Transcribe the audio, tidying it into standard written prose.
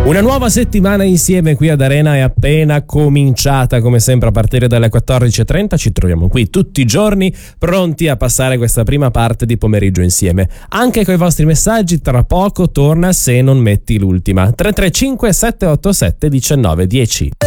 Una nuova settimana insieme qui ad Arena è appena cominciata, come sempre a partire dalle 14.30 ci troviamo qui tutti i giorni pronti a passare questa prima parte di pomeriggio insieme. Anche con i vostri messaggi tra poco torna Se non metti l'ultima. 335 787 1910.